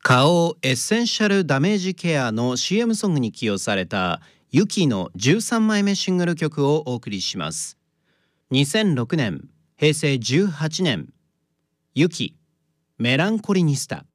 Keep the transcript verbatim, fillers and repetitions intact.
顔エッセンシャルダメージケアの シーエム ソングに起用されたユキのじゅうさんまいめシングル曲をお送りします。にせんろくねん、へいせいじゅうはちねん、ユキ、メランコリニスタ。